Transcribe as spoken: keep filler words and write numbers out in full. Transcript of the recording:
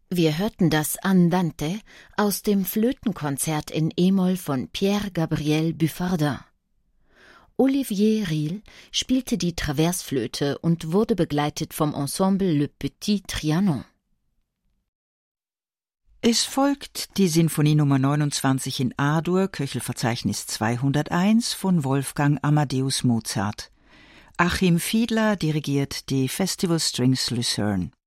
Wir hörten das Andante aus dem Flötenkonzert in E-Moll von Pierre-Gabriel Buffardin. Olivier Riehl spielte die Traversflöte und wurde begleitet vom Ensemble Le Petit Trianon. Es folgt die Sinfonie Nummer neunundzwanzig in A-Dur, Köchelverzeichnis zweihunderteins von Wolfgang Amadeus Mozart. Achim Fiedler dirigiert die Festival Strings Lucerne.